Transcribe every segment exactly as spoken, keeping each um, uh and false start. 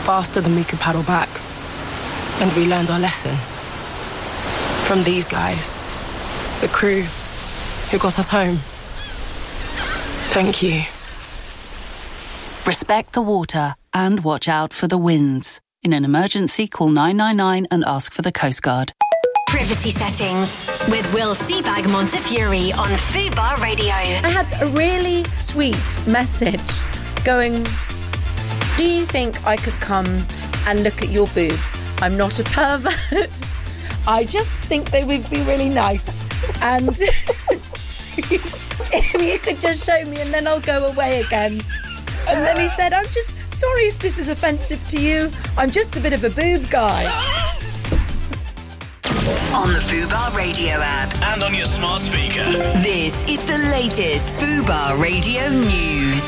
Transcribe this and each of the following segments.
faster than we could paddle back. And we learned our lesson. From these guys, the crew who got us home. Thank you. Respect the water and watch out for the winds. In an emergency, call nine nine nine and ask for the Coast Guard. Privacy Settings with Will Seabag Montefiore on Fubar Radio. I had a really sweet message going, do you think I could come and look at your boobs? I'm not a pervert. I just think they would be really nice. And if you could just show me and then I'll go away again. And then he said, I'm just sorry if this is offensive to you. I'm just a bit of a boob guy. On the Fubar Radio app. And on your smart speaker. This is the latest Fubar Radio news.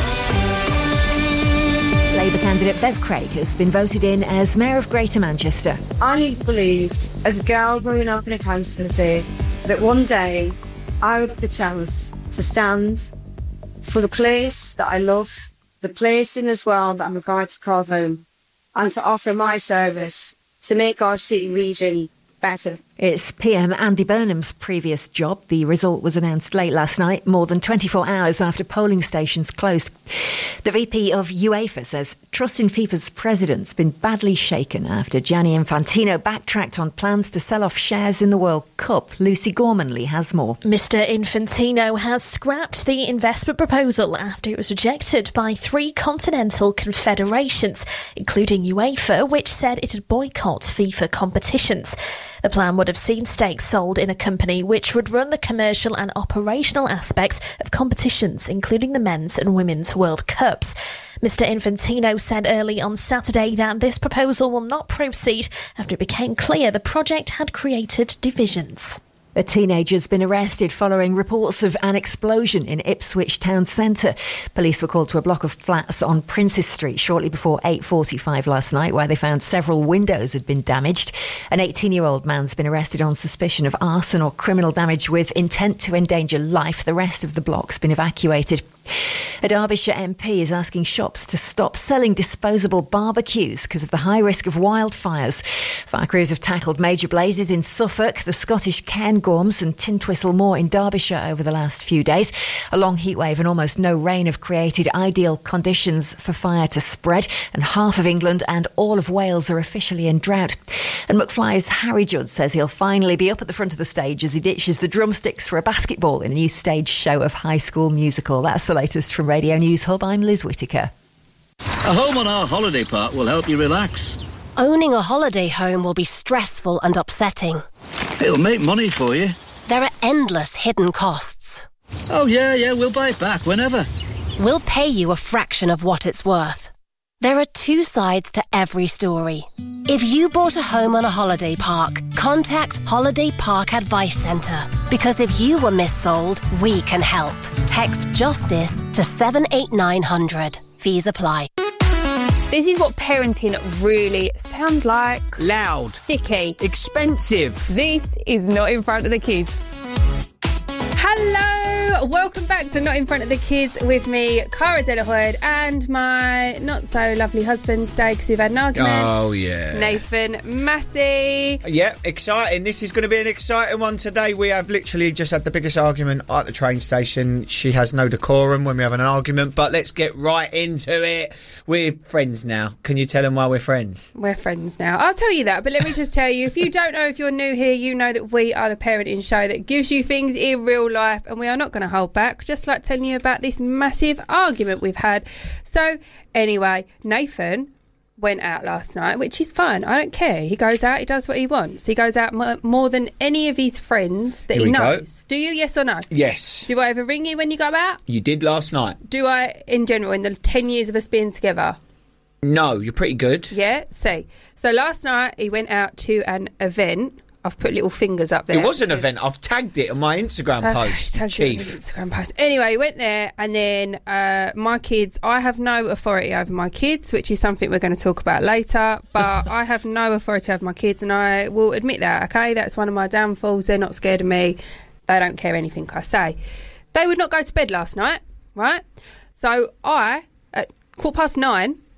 Labour candidate Bev Craig has been voted in as Mayor of Greater Manchester. I believed, as a girl growing up in a constituency, that one day I would have the chance to stand for the place that I love, the place in this world that I'm required to call home, and to offer my service to make our city region better. It's P M Andy Burnham's previous job. The result was announced late last night, more than twenty-four hours after polling stations closed. The V P of UEFA says trust in FIFA's president's been badly shaken after Gianni Infantino backtracked on plans to sell off shares in the World Cup. Lucy Gormanley has more. Mister Infantino has scrapped the investment proposal after it was rejected by three continental confederations, including UEFA, which said it would boycott FIFA competitions. The plan would have seen stakes sold in a company which would run the commercial and operational aspects of competitions, including the men's and women's World Cups. Mister Infantino said early on Saturday that this proposal will not proceed after it became clear the project had created divisions. A teenager's been arrested following reports of an explosion in Ipswich town centre. Police were called to a block of flats on Princes Street shortly before eight forty-five last night, where they found several windows had been damaged. An eighteen-year-old man's been arrested on suspicion of arson or criminal damage with intent to endanger life. The rest of the block's been evacuated. A Derbyshire M P is asking shops to stop selling disposable barbecues because of the high risk of wildfires. Fire crews have tackled major blazes in Suffolk, the Scottish Cairngorms and Tintwistle Moor in Derbyshire over the last few days. A long heatwave and almost no rain have created ideal conditions for fire to spread, and half of England and all of Wales are officially in drought. And McFly's Harry Judd says he'll finally be up at the front of the stage as he ditches the drumsticks for a basketball in a new stage show of High School Musical. That's the latest from Radio News Hub. I'm Liz Whittaker. A home on our holiday park will help you relax. Owning a holiday home will be stressful and upsetting. It'll make money for you. There are endless hidden costs. Oh, yeah, yeah, we'll buy it back whenever. We'll pay you a fraction of what it's worth. There are two sides to every story. If you bought a home on a holiday park, contact Holiday Park Advice Centre. Because if you were missold, we can help. Text JUSTICE to seven eight nine hundred. Fees apply. This is what parenting really sounds like. Loud. Sticky. Expensive. This is Not in Front of the Kids. Hello, welcome back to Not in Front of the Kids with me, Cara Delahoyde, and my not so lovely husband today because we've had an argument. Oh, yeah. Nathan Massey. Yeah, exciting. This is going to be an exciting one today. We have literally just had the biggest argument at the train station. She has no decorum when we have an argument, but let's get right into it. We're friends now. Can you tell them why we're friends? We're friends now. I'll tell you that, but let me just tell you, if you don't know, if you're new here, you know that we are the parenting show that gives you things in real life. And we are not going to hold back, just like telling you about this massive argument we've had. So anyway, Nathan went out last night, which is fine. I don't care. He goes out, he does what he wants. He goes out m- more than any of his friends that Here he we knows. go. Do you, yes or no? Yes. Do I ever ring you when you go out? You did last night. Do I, in general, in the ten years of us being together? No, you're pretty good. Yeah, see. So last night he went out to an event. I've put little fingers up there. It was an event. I've tagged it on my Instagram uh, post. Tagged Chief. it on Instagram post. Anyway, he went there, and then uh, my kids. I have no authority over my kids, which is something we're going to talk about later. But I have no authority over my kids, and I will admit that. Okay, that's one of my downfalls. They're not scared of me. They don't care anything I say. They would not go to bed last night, right? So I, at quarter past nine,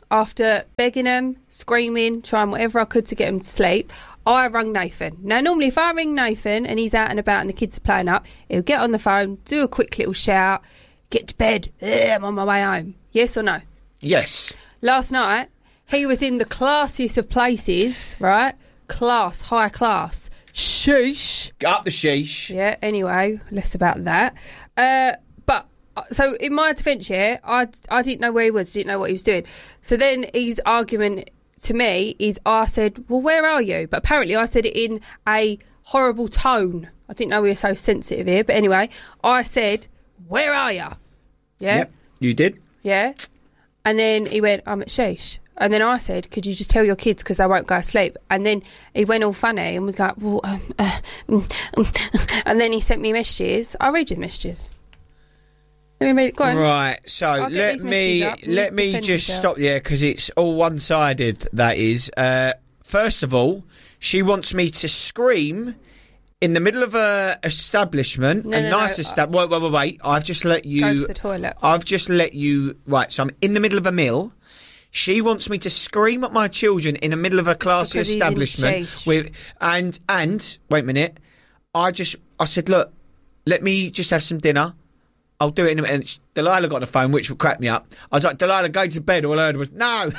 after begging them, screaming, trying whatever I could to get him to sleep, I rang Nathan. Now, normally if I ring Nathan and he's out and about and the kids are playing up, he'll get on the phone, do a quick little shout, get to bed, I'm on my way home. Yes or no? Yes. Last night, he was in the classiest of places, right? Class, high class. Sheesh. Up the sheesh. Yeah, anyway, less about that. Uh, but, so in my defence, yeah, I, I didn't know where he was, didn't know what he was doing. So then his argument to me is I said, well, where are you? But apparently I said it in a horrible tone. I didn't know we were so sensitive here. But anyway, I said, where are you? Yeah? Yep, you did. Yeah. And then he went, I'm at Sheesh. And then I said, could you just tell your kids because they won't go to sleep? And then he went all funny and was like, well, um, uh, mm, um. and then he sent me messages. I'll read you the messages. Let me read, go on. Right, so let me let me just yourself. stop there because it's all one-sided, that is. Uh, first of all, she wants me to scream in the middle of a establishment, no, a no, nice no. establishment. Wait, wait, wait, wait. I've just let you... Go to the toilet. I've just let you... Right, so I'm in the middle of a meal. She wants me to scream at my children in the middle of a classy establishment. With, and, and, wait a minute. I just... I said, look, let me just have some dinner. I'll do it in a minute. And Delilah got on the phone, which would crack me up. I was like, Delilah, go to bed. All I heard was, no.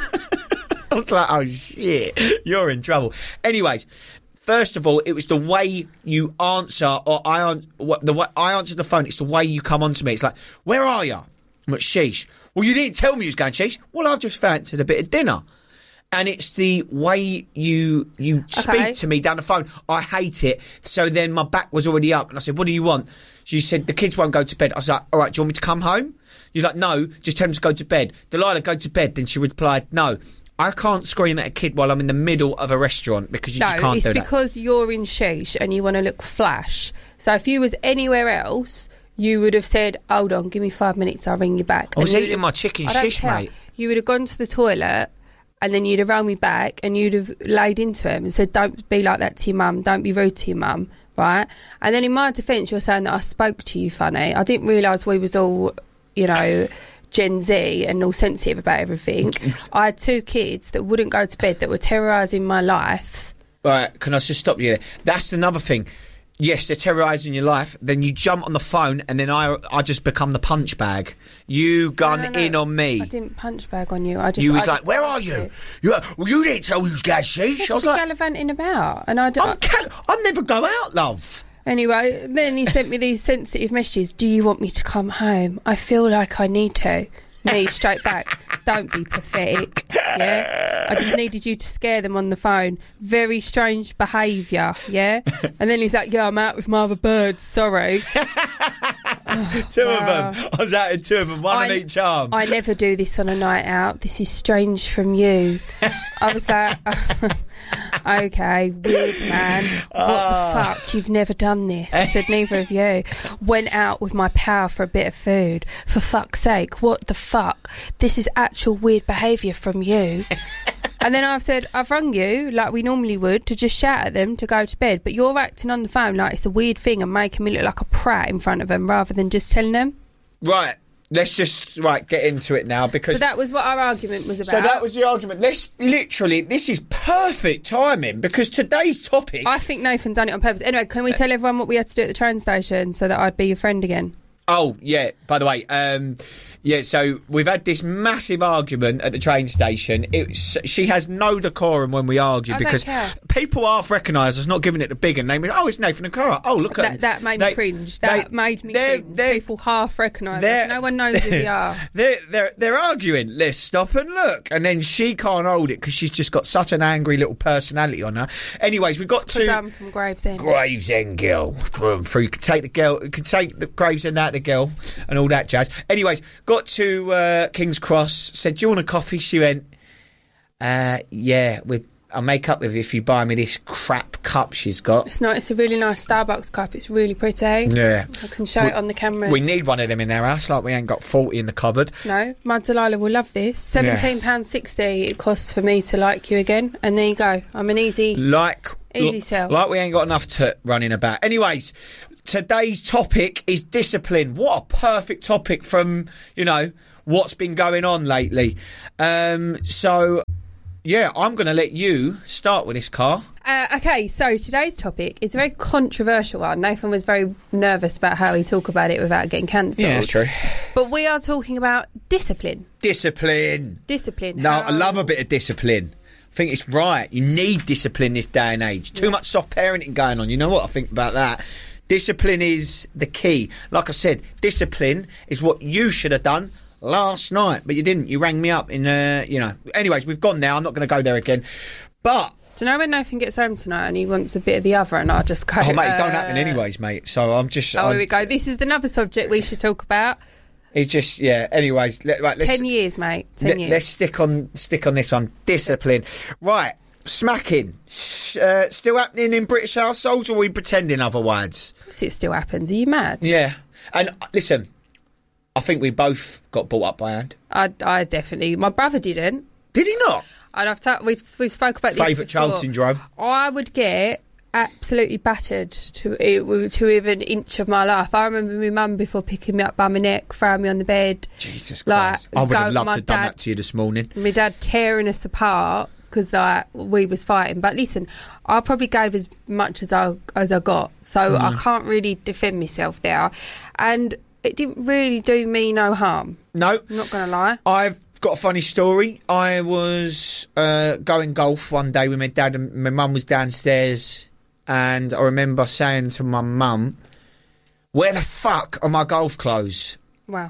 I was like, oh, shit. You're in trouble. Anyways, first of all, it was the way you answer, or I, an- the way I answered the phone, it's the way you come on to me. It's like, where are you? I'm at Sheesh. Well, you didn't tell me you was going Sheesh. Well, I've just fancied a bit of dinner. And it's the way you you speak Okay. to me down the phone. I hate it. So then my back was already up. And I said, what do you want? She said, the kids won't go to bed. I was like, all right, do you want me to come home? You're like, no, just tell them to go to bed. Delilah, go to bed. Then she replied, no, I can't scream at a kid while I'm in the middle of a restaurant because you no, just can't it's do that. because you're in Sheesh and you want to look flash. So if you was anywhere else, you would have said, hold on, give me five minutes, I'll ring you back. I was And eating you'd my have- chicken I don't shish, care. mate. You would have gone to the toilet and then you'd have rang me back and you'd have laid into him and said, don't be like that to your mum, don't be rude to your mum, right? And then in my defence, you're saying that I spoke to you funny. I didn't realise we was all, you know, Gen Z and all sensitive about everything. I had two kids that wouldn't go to bed, that were terrorising my life. Right, can I just stop you there? That's another thing. Yes, they're terrorising your life. Then you jump on the phone, and then I, I just become the punch bag. You gun No, no, no. in on me. I didn't punch bag on you. I just. You was I like, just "Where are asked you? You, well, you didn't tell who's got sheesh." What I was you like, gallivanting about? And I don't. I'm cal- I never go out, love. Anyway, then he sent me these sensitive messages. Do you want me to come home? I feel like I need to. Me straight back. Don't be pathetic. Yeah, I just needed you to scare them on the phone. Very strange behaviour. Yeah, and then he's like, "Yeah, I'm out with my other birds. Sorry." Oh, two wow. of them. I was out in two of them, one I, on each arm. I never do this on a night out. This is strange from you. I was like, okay, weird man. What Oh. the fuck? You've never done this. I said, neither of you. Went out with my pal for a bit of food. For fuck's sake, what the fuck? This is actual weird behaviour from you. And then I've said, I've rung you like we normally would to just shout at them to go to bed, but you're acting on the phone like it's a weird thing and making me look like a prat in front of them rather than just telling them. Right, let's just right get into it now because. So that was what our argument was about. So that was the argument. Let's literally, this is perfect timing because today's topic. I think Nathan done it on purpose. Anyway, can we tell everyone what we had to do at the train station so that I'd be your friend again? Oh, yeah, by the way, um, yeah, so we've had this massive argument at the train station. It's, she has no decorum when we argue I don't because care. people half recognise us not giving it the bigger name. Oh, it's Nathan and Cara. Oh, look That, at that made they- me cringe. That they- made me they're- cringe. they're- People half recognise they're- us. No one knows who we are. They're, they're, they're arguing. Let's stop and look. And then she can't hold it because she's just got such an angry little personality on her. Anyways, we've got Because to... I'm from Gravesend. Gravesend girl. From, from, you could take the girl, you could take the Gravesend out of the girl and all that jazz. Anyways, got to uh, King's Cross, said, do you want a coffee? She went, uh, yeah, we, I'll make up with you if you buy me this crap cup she's got. It's not. It's a really nice Starbucks cup. It's really pretty. Yeah. I can show We- it on the camera. We need one of them in our house, like we ain't got forty in the cupboard. No, my Delilah will love this. seventeen pounds sixty it costs for me to like you again. And there you go. I'm an easy... Like, Easy l- sell. Like we ain't got enough to running about. Anyways, today's topic is discipline. What a perfect topic from, you know, what's been going on lately. Um, so, yeah, I'm going to let you start with this, Car. Uh, okay, so today's topic is a very controversial one. Nathan was very nervous about how he talk about it without getting cancelled. Yeah, that's true. But we are talking about discipline. Discipline. Discipline. No, How- I love a bit of discipline. I think it's right. You need discipline this day and age. Too yeah. much soft parenting going on. You know what I think about that? Discipline is the key. Like I said, discipline is what you should have done last night, but you didn't. You rang me up in, uh, you know. Anyways, we've gone there. I'm not going to go there again. But... Do you know when Nathan gets home tonight and he wants a bit of the other and I just go... Oh, mate, it uh, don't happen anyways, mate. So I'm just... Oh, I'm, here we go. This is another subject we should talk about. It's just, yeah, anyways. Let, right, let's, Ten years, mate. Ten let, years. Let's stick on stick on this one. Discipline. Right, smacking. Uh, still happening in British households, or are we pretending otherwise? It still happens. Are you mad? Yeah. And uh, listen, I think we both got brought up by hand. I, I definitely... My brother didn't. Did he not? And I've ta- we've, we've spoke about this Favourite child syndrome. I would get... absolutely battered to to even an inch of my life. I remember my mum before picking me up by my neck, throwing me on the bed. Jesus Christ. Like, I would go, have loved to my have done dad, that to you this morning. My dad tearing us apart because like, we was fighting. But listen, I probably gave as much as I, as I got. So mm. I can't really defend myself there. And it didn't really do me no harm. No. I'm not going to lie. I've got a funny story. I was uh, going golf one day with my dad and my mum was downstairs. And I remember saying to my mum, where the fuck are my golf clothes? Wow.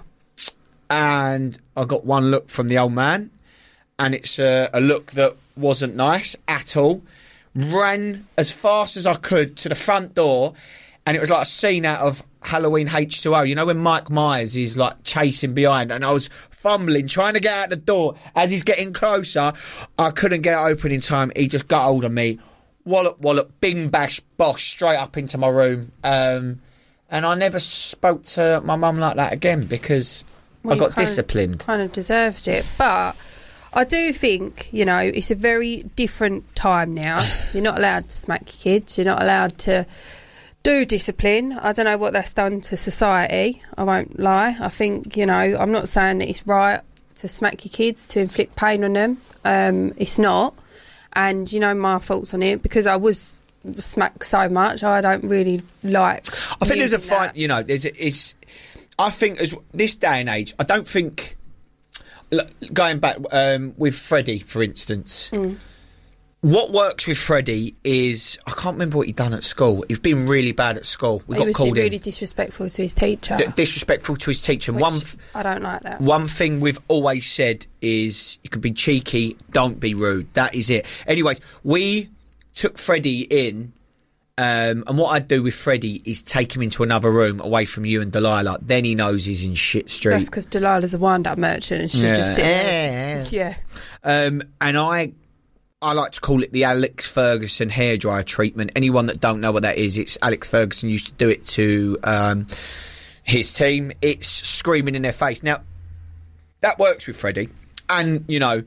And I got one look from the old man. And it's a, a look that wasn't nice at all. Ran as fast as I could to the front door. And it was like a scene out of Halloween H two O. You know when Mike Myers is like chasing behind. And I was fumbling, trying to get out the door. As he's getting closer, I couldn't get it open in time. He just got hold of me. Wallop, wallop, bing, bash, bosh, straight up into my room. Um, and I never spoke to my mum like that again because well, I got kind disciplined. Of, kind of deserved it. But I do think, you know, it's a very different time now. You're not allowed to smack your kids. You're not allowed to do discipline. I don't know what that's done to society. I won't lie. I think, you know, I'm not saying that it's right to smack your kids, to inflict pain on them. Um, it's not. And, you know, my thoughts on it, because I was smacked so much, I don't really like... I think there's a fine... that. You know, there's a, it's... I think as this day and age, I don't think... Look, going back um, with Freddie, for instance, mm. what works with Freddie is... I can't remember what he'd done at school. He's been really bad at school. We he got was called really in. disrespectful to his teacher. D- disrespectful to his teacher. Which One f- I don't like that. One thing we've always said is you can be cheeky, don't be rude. That is it. Anyways, we took Freddie in, um, and what I'd do with Freddie is take him into another room away from you and Delilah. Then he knows he's in shit street. That's because Delilah's a wind-up merchant and she'll Yeah. just sit there. Yeah. Um, and I... I like to call it the Alex Ferguson hairdryer treatment. Anyone that don't know what that is, it's Alex Ferguson used to do it to um, his team. It's screaming in their face. Now, that works with Freddie. And, you know,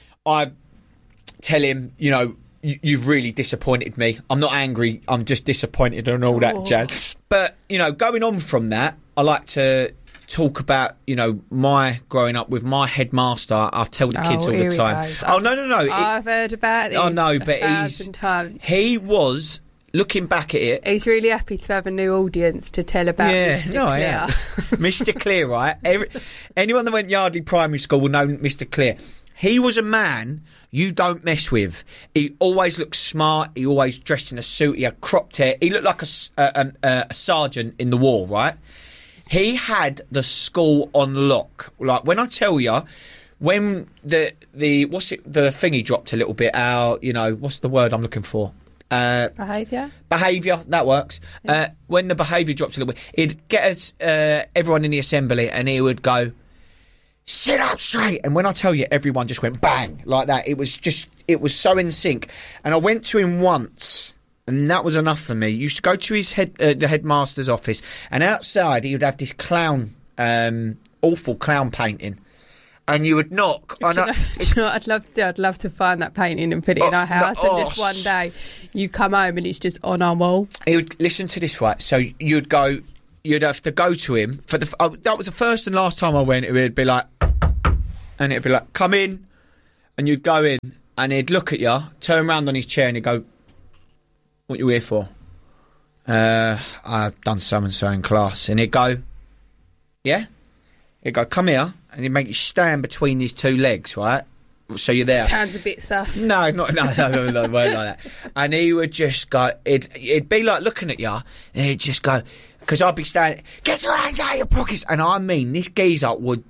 I tell him, you know, you've really disappointed me. I'm not angry. I'm just disappointed and all that Oh. jazz. But, you know, going on from that, I like to talk about, you know, my growing up with my headmaster. I tell the kids Oh, all here the he time. goes. Oh, no, no, no. It- I've heard about it. I know, a but he's thousand times. he was looking back at it. He's really happy to have a new audience to tell about. Yeah, Mister no, I Clear. am. Mister Clear, right? Every, anyone that went Yardley Primary School will know Mister Clear. He was a man you don't mess with. He always looked smart. He always dressed in a suit. He had cropped hair. He looked like a, a, a, a sergeant in the war, right? He had the school on lock. Like, when I tell you, when the, the what's it, the thingy dropped a little bit, our, you know, what's the word I'm looking for? Uh, Behaviour? Behaviour, that works. Yeah. Uh, when the behaviour drops a little bit, he'd get us, uh, everyone in the assembly and he would go, sit up straight. And when I tell you, everyone just went bang, like that. It was just, it was so in sync. And I went to him once, and that was enough for me. He used to go to his head, uh, the headmaster's office, and outside he would have this clown, um, awful clown painting. And you would knock. Do you, know, do you know what I'd love to do? I'd love to find that painting and put it oh, in our house, no, and just oh, one day you come home and it's just on our wall. He would listen to this, right? So you'd go, you'd have to go to him for the. Oh, that was the first and last time I went. It would be like, and it'd be like, come in, and you'd go in, and he'd look at you, turn around on his chair, and he'd go, what you here for? Uh, I've done so and so in class. And he'd go, yeah? He'd go, come here, and he'd make you stand between his two legs, right? So you're there. Sounds a bit sus. No, not no, no, no, no, no, weren't like that. And he would just go, it'd, it'd be like looking at you, and he'd just go, because I'd be standing, get your hands out of your pockets. And I mean, this geezer would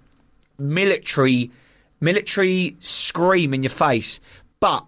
military, military scream in your face, but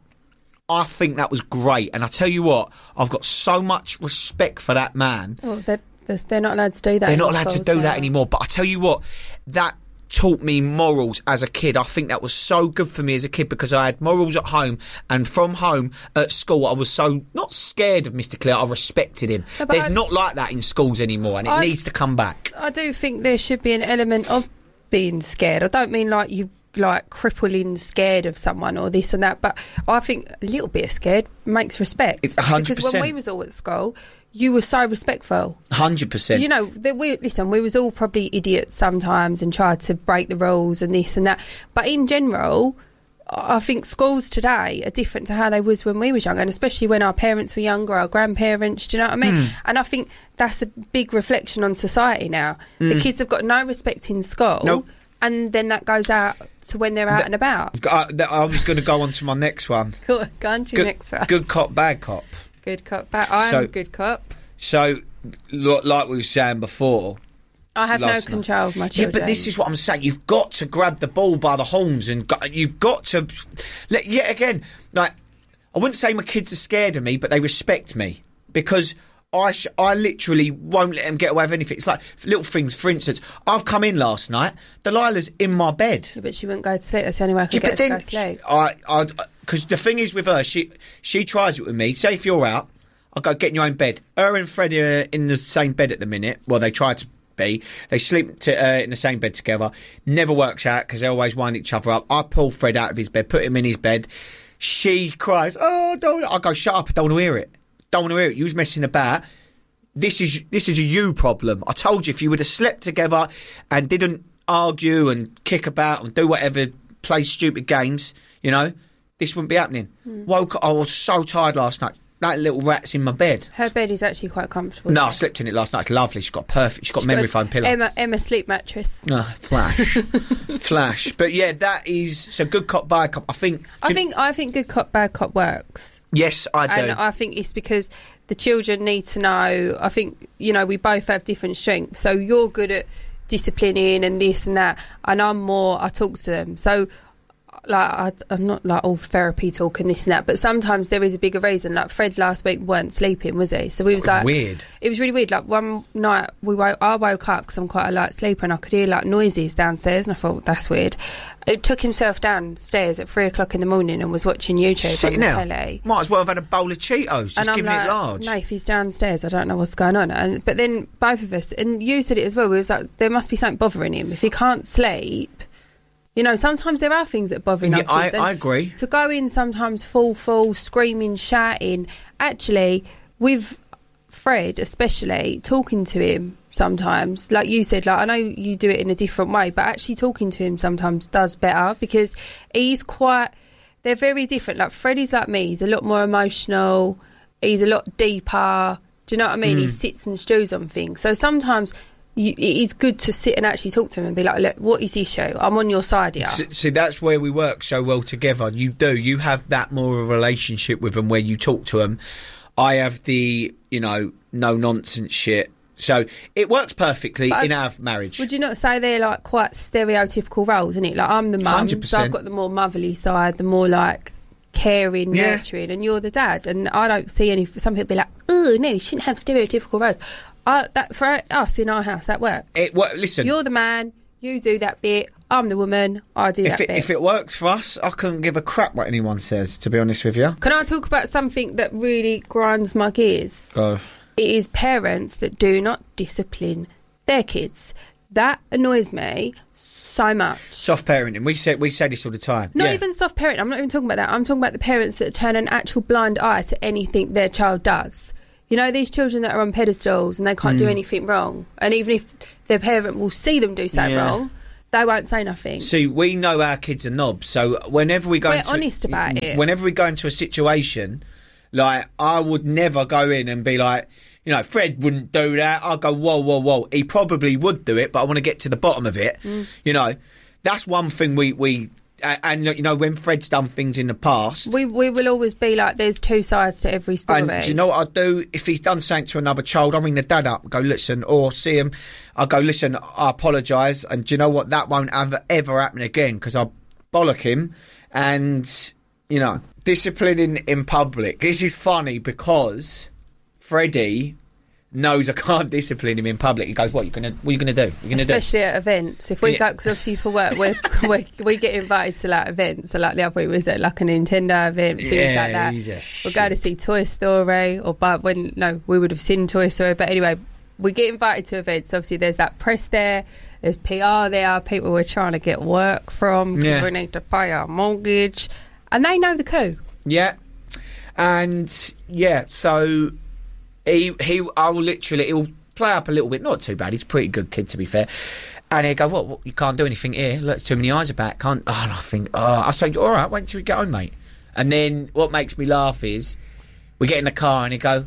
I think that was great, and I tell you what, I've got so much respect for that man. Oh, they're, they're not allowed to do that. They're not allowed to do that anymore. But I tell you what, that taught me morals as a kid. I think that was so good for me as a kid because I had morals at home, and from home at school, I was so not scared of Mister Clear. I respected him. No, There's I, not like that in schools anymore, and it I, needs to come back. I do think there should be an element of being scared. I don't mean like you. like crippling scared of someone or this and that, but I think a little bit of scared makes respect. It's one hundred percent. Because when we was all at school, you were so respectful. one hundred percent. You know, that we listen, we was all probably idiots sometimes and tried to break the rules and this and that, but in general, I think schools today are different to how they was when we was younger, and especially when our parents were younger, our grandparents, do you know what I mean? Mm. And I think that's a big reflection on society now. Mm. The kids have got no respect in school. Nope. And then that goes out to when they're out that, and about. I, I was going to go on to my next one. Go on to your next one. Good cop, bad cop. Good cop, bad. I'm so, a good cop. So, like we were saying before, I have no control of my children. Yeah, but this is what I'm saying. You've got to grab the ball by the horns, and got, you've got to. Let, yet again, like I wouldn't say my kids are scared of me, but they respect me because. I sh- I literally won't let them get away with anything. It's like little things. For instance, I've come in last night. Delilah's in my bed. Yeah, but she wouldn't go to sleep. That's the only way I could yeah, get her to go to sleep. I, I, because the thing is with her, she she tries it with me. Say if you're out, I'll go get in your own bed. Her and Freddie are in the same bed at the minute. Well, they try to be. They sleep to, uh, in the same bed together. Never works out because they always wind each other up. I pull Fred out of his bed, put him in his bed. She cries, oh, don't. I go, shut up. I don't want to hear it. Don't want to hear it. You was messing about. This is this is a you problem. I told you if you would have slept together and didn't argue and kick about and do whatever, play stupid games, you know, this wouldn't be happening. Mm. Woke up, I was so tired last night. That little rat's in my bed. Her bed is actually quite comfortable. No, I slept in it last night. It's lovely. She's got perfect. She's got she's memory got foam pillow. Emma, Emma sleep mattress. No, flash, flash. But yeah, that is so good cop, bad cop. I think. I think I think good cop, bad cop works. Yes, I do. And I think it's because the children need to know. I think you know we both have different strengths. So you're good at disciplining and this and that, and I'm more. I talk to them. So. Like I, I'm not like all therapy talk and this and that, but sometimes there is a bigger reason. Like Fred last week weren't sleeping, was he? So we was, was like weird. It was really weird. Like one night we woke, I woke up because I'm quite a light sleeper, and I could hear like noises downstairs, and I thought that's weird. It took himself downstairs at three o'clock in the morning and was watching YouTube Sitting on the out. telly. Might as well have had a bowl of Cheetos, just giving like, it large. No, if he's downstairs, I don't know what's going on. And but then both of us, and you said it as well. We was like, there must be something bothering him if he can't sleep. You know, sometimes there are things that bother yeah, our kids. I, I agree. To go in sometimes full, full, screaming, shouting. Actually, with Fred especially, talking to him sometimes, like you said, like I know you do it in a different way, but actually talking to him sometimes does better because he's quite, they're very different. Like Freddie's like me, he's a lot more emotional, he's a lot deeper. Do you know what I mean? Mm. He sits and stews on things. So sometimes... You, it is good to sit and actually talk to him and be like, look, what is the issue? I'm on your side here. See, see, that's where we work so well together. You do. You have that more of a relationship with him where you talk to him. I have the, you know, no-nonsense shit. So it works perfectly but in our marriage. Would you not say they're like quite stereotypical roles, isn't it? Like I'm the mum, one hundred percent. So I've got the more motherly side, the more like... caring, yeah. nurturing, and you're the dad. And I don't see any... Some people be like, oh, no, you shouldn't have stereotypical roles. Uh, that for us in our house, that works. It well, listen, you're the man. You do that bit. I'm the woman. I do if that it, bit. If it works for us, I couldn't give a crap what anyone says. To be honest with you, can I talk about something that really grinds my gears? Oh. It is parents that do not discipline their kids. That annoys me so much. Soft parenting. We say we say this all the time. Not yeah. even soft parenting. I'm not even talking about that. I'm talking about the parents that turn an actual blind eye to anything their child does. You know, these children that are on pedestals and they can't mm. do anything wrong. And even if their parent will see them do something yeah. wrong, they won't say nothing. See, we know our kids are knobs, so whenever we go We're into... honest about it. Whenever we go into a situation, like, I would never go in and be like, you know, Fred wouldn't do that. I'll go, whoa, whoa, whoa. He probably would do it, but I want to get to the bottom of it. Mm. You know, that's one thing we... we and, and, you know, when Fred's done things in the past... We we will always be like, there's two sides to every story. And do you know what I'd do? If he's done something to another child, I'll ring the dad up and go, listen, or see him. I'll go, listen, I apologise. And do you know what? That won't ever, ever happen again, because I'll bollock him. And, you know, disciplining in public. This is funny because Freddie knows I can't discipline him in public. He goes, what, you gonna, what are you going to do? What are you gonna Especially do? at events. If we Yeah. go, because obviously for work, we're, we we get invited to like events. So like the other week was at like a Nintendo event, things Yeah, like that. he's a We'll go to see Toy Story, or but when, no, we would have seen Toy Story. But anyway, we get invited to events. Obviously there's that press there, there's P R there, people we're trying to get work from, because Yeah. we need to pay our mortgage. And they know the coup. Yeah. And, yeah, so he, he, I'll literally, he'll play up a little bit. Not too bad. He's a pretty good kid, to be fair. And he'll go, what, what you can't do anything here. Look, too many eyes about. Can't. Oh, and I think, oh. I say, all right, wait until we get home, mate. And then what makes me laugh is we get in the car and he go,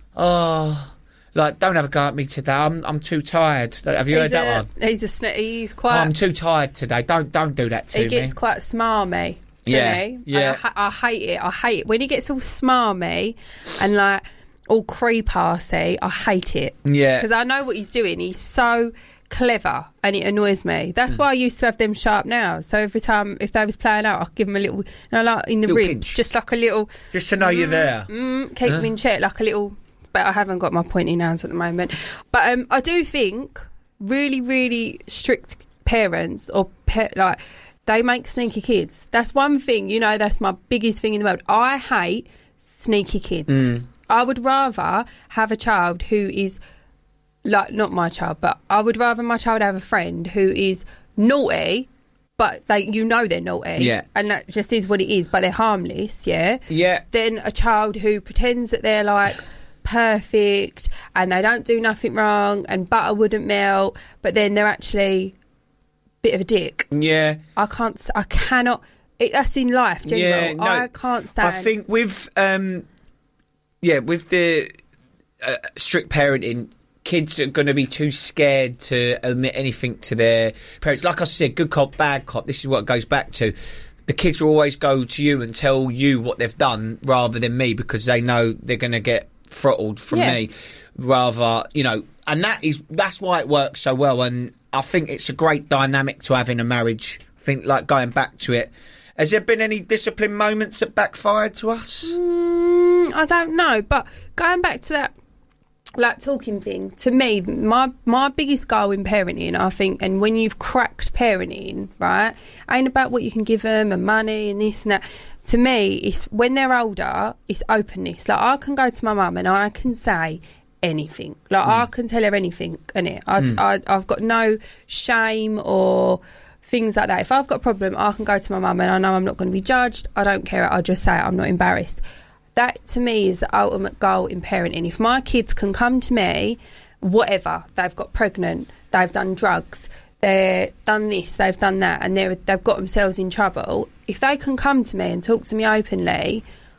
oh, like, don't have a go at me today. I'm, I'm too tired. Have you he's heard that a, one? He's a sn- he's Oh, quite. I'm too tired today. Don't don't do that to he me. gets quite smarmy. Yeah, He? yeah. And I, ha- I hate it. I hate it when he gets all smarmy and like all creep-assy. I hate it. Yeah. Because I know what he's doing. He's so clever and it annoys me. That's Mm. why I used to have them sharp nails. So every time if they was playing out, I'd give them a little, you know, like in the Little ribs, pinch. just like a little. Just to know you're there. Mm, keep Huh? them in check, like a little. But I haven't got my pointy nails at the moment. But um, I do think really, really strict parents or pe- like they make sneaky kids. That's one thing, you know. That's my biggest thing in the world. I hate sneaky kids. Mm. I would rather have a child who is like not my child, but I would rather my child have a friend who is naughty, but they, you know, they're naughty, Yeah. and that just is what it is. But they're harmless, yeah. Yeah. Than a child who pretends that they're like perfect and they don't do nothing wrong and butter wouldn't melt, but then they're actually a bit of a dick. Yeah. I can't. I cannot. It, that's in life, general. Yeah, no, I can't stand. I think with um, yeah, with the uh, strict parenting, kids are going to be too scared to admit anything to their parents. Like I said, good cop, bad cop. This is what it goes back to. The kids will always go to you and tell you what they've done rather than me, because they know they're going to get throttled from Yeah. me. Rather, you know, and that is that's why it works so well. And I think it's a great dynamic to have in a marriage. I think, like, going back to it, has there been any discipline moments that backfired to us? Mm, I don't know, but going back to that, like, talking thing, to me, my my biggest goal in parenting, I think, and when you've cracked parenting, right, ain't about what you can give them and money and this and that. To me, it's when they're older, it's openness. Like, I can go to my mum and I can say anything. Like, mm. I can tell her anything, innit? I, mm. I, I've got no shame or things like that. If I've got a problem, I can go to my mum and I know I'm not going to be judged. I don't care. I'll just say it. I'm not embarrassed. That, to me, is the ultimate goal in parenting. If my kids can come to me, whatever, they've got pregnant, they've done drugs, they've done this, they've done that, and they're, they've got themselves in trouble, if they can come to me and talk to me openly,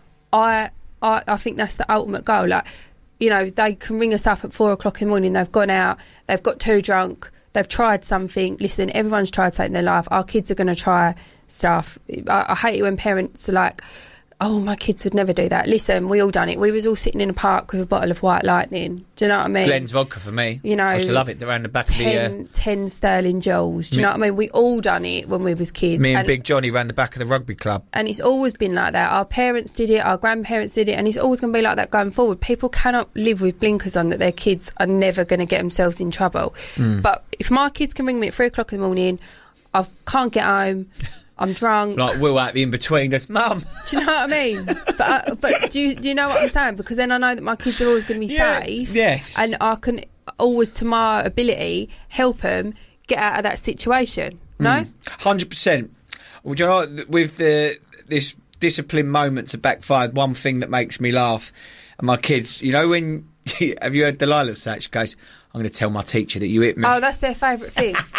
I, I, I think that's the ultimate goal. Like, you know, they can ring us up at four o'clock in the morning, they've gone out, they've got too drunk, they've tried something. Listen, everyone's tried something in their life. Our kids are going to try stuff. I, I hate it when parents are like, oh, my kids would never do that. Listen, we all done it. We was all sitting in a park with a bottle of White Lightning. Do you know what I mean? Glenn's vodka for me. You know, I used to love it around the back ten, of the... Uh, ten sterling Joules. Do you me, know what I mean? We all done it when we was kids. Me and, and Big Johnny ran the back of the rugby club. And it's always been like that. Our parents did it, our grandparents did it, and it's always going to be like that going forward. People cannot live with blinkers on that their kids are never going to get themselves in trouble. Mm. But if my kids can ring me at three o'clock in the morning, I can't get home... I'm drunk. Like Will out the in-between us, Mum. Do you know what I mean? But uh, but do you, do you know what I'm saying? Because then I know that my kids are always going to be yeah, safe. Yes. And I can always, to my ability, help them get out of that situation. No? Mm, one hundred percent. Well, do you know what? With the this discipline moments of backfired, one thing that makes me laugh, and my kids, you know when... have you heard Delilah say? She goes, I'm going to tell my teacher that you hit me. Oh, that's their favourite thing.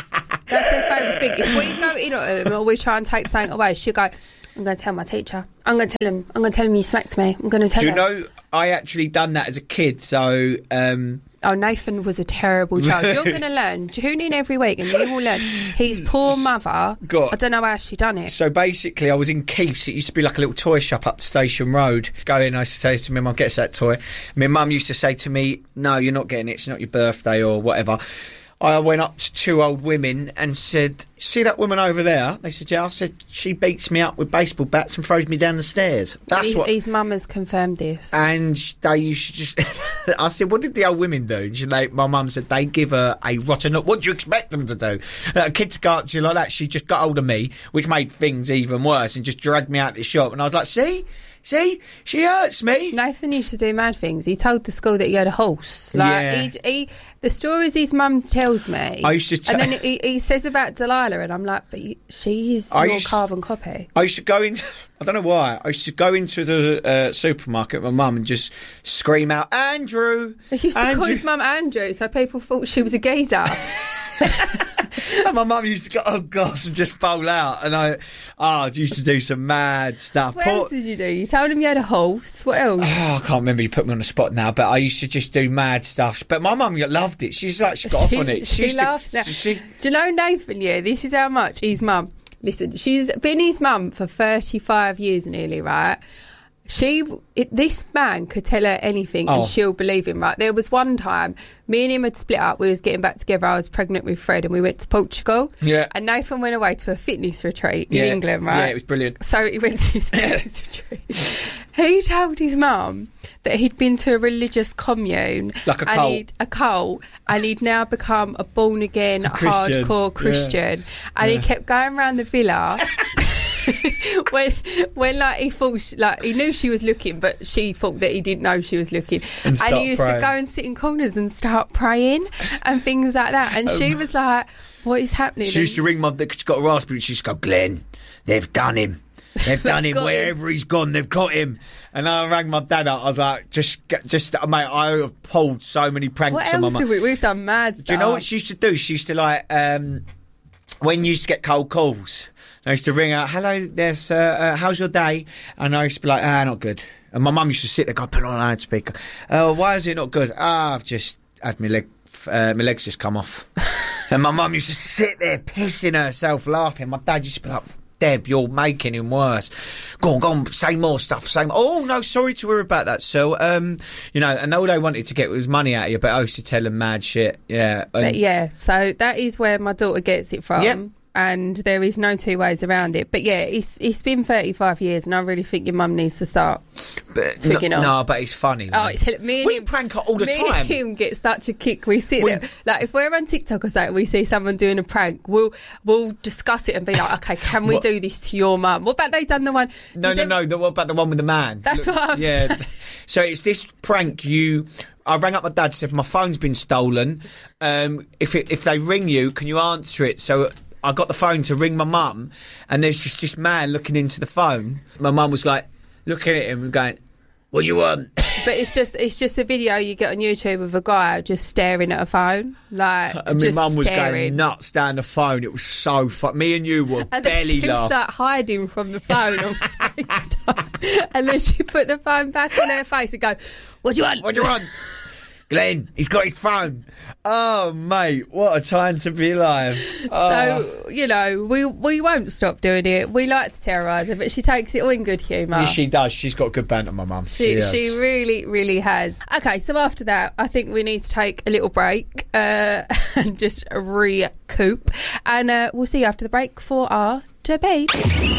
That's their favourite thing. If we go in on them or we try and take something away, she'll go, I'm going to tell my teacher. I'm going to tell him. I'm going to tell him you smacked me. I'm going to tell him. Do you know, I actually done that as a kid, so... Um, oh, Nathan was a terrible child. You're going to learn. Tune in every week and you will learn. His poor mother, God. I don't know how she done it. So basically, I was in Keith's. It used to be like a little toy shop up Station Road. Go in, I used to say to my mum, get us that toy. My mum used to say to me, no, you're not getting it. It's not your birthday or whatever. I went up to two old women and said, see that woman over there? They said, yeah. I said, she beats me up with baseball bats and throws me down the stairs. That's he, what... His mum has confirmed this. And they used to just... I said, what did the old women do? And she, they, my mum said, they give her a rotten look. What do you expect them to do? Uh, kids go up to you like that. She just got hold of me, which made things even worse, and just dragged me out of the shop. And I was like, see? See? She hurts me. Nathan used to do mad things. He told the school that he had a horse. Like, yeah. he, he, the stories his mum tells me. I used to t- and then he, he says about Delilah, and I'm like, but you, she's I your used, carbon copy. I used to go into... I don't know why. I used to go into the uh, supermarket with my mum and just scream out, Andrew! He used to Andrew. call his mum Andrew, so people thought she was a geezer. And my mum used to go, oh God, and just bowl out. And I, oh, I used to do some mad stuff. What Poor, else did you do? You told him you had a horse. What else? Oh, I can't remember. You put me on the spot now, but I used to just do mad stuff. But my mum loved it. She's like, she got she, off on it. She, she to, laughs now. She, do you know Nathan, yeah, this is how much his mum... Listen, she's been his mum for thirty-five years nearly, right? She, it, this man could tell her anything oh. and she'll believe him, right? There was one time, me and him had split up, we was getting back together, I was pregnant with Fred and we went to Portugal. Yeah. And Nathan went away to a fitness retreat yeah. in England, right? Yeah, it was brilliant. So he went to his fitness retreat. He told his mum that he'd been to a religious commune. Like a and cult. He'd, a cult. And he'd now become a born-again, Christian. hardcore Christian. Yeah. And yeah. he kept going around the villa... when, when like he thought, she, like he knew she was looking, but she thought that he didn't know she was looking, and, and he used praying. to go and sit in corners and start praying and things like that. And um, she was like, "What is happening?" She used to ring my. She's got a raspberry. She used to go, Glenn, they've done him. They've done him wherever him. he's gone. They've got him. And I rang my dad up. I was like, just, just, mate, I have pulled so many pranks what on my else mum. Did we? We've done mad stuff. Do you know what she used to do? She used to like, um, when you used to get cold calls, I used to ring out, hello, there's, uh, uh, how's your day? And I used to be like, ah, not good. And my mum used to sit there, go, put on a loudspeaker. Oh, uh, why is it not good? Ah, I've just had my leg, uh, my legs just come off. And my mum used to sit there pissing herself laughing. My dad used to be like, Deb, you're making him worse. Go on, go on, say more stuff. Say more. Oh, no, sorry to hear about that. So, um, you know, and all they wanted to get was money out of you, but I used to tell them mad shit. Yeah. And but yeah, so that is where my daughter gets it from. Yep. And there is no two ways around it. But yeah, it's it's been thirty-five years, and I really think your mum needs to start but twigging no, on. No, but it's funny. Oh, it's me and we him, prank her all the me time. Me and him get such a kick. We sit we, there, like if we're on TikTok or something, we see someone doing a prank, we'll we'll discuss it and be like, okay, can we what, do this to your mum? What about they done the one? No, no, no. The, what about the one with the man? That's Look, what I'm yeah. saying. So it's this prank. You, I rang up my dad, said my phone's been stolen. Um, if it, if they ring you, can you answer it? So I got the phone to ring my mum, and there's just this man looking into the phone. My mum was like looking at him and going, "What do you want?" But it's just it's just a video you get on YouTube of a guy just staring at a phone, like. And my mum was staring. going nuts down the phone. It was so fun. Me and you were and barely then she laughing. was like hiding from the phone on FaceTime, and then she put the phone back on her face and go, "What do you want? What do you want?" Glenn, he's got his phone. Oh, mate, what a time to be alive. Oh. So, you know, we we won't stop doing it. We like to terrorise her, but she takes it all in good humour. Yeah, she does. She's got good banter, my mum. She, she, she really, really has. Okay, so after that, I think we need to take a little break uh, and just recoup. And uh, we'll see you after the break for our debate.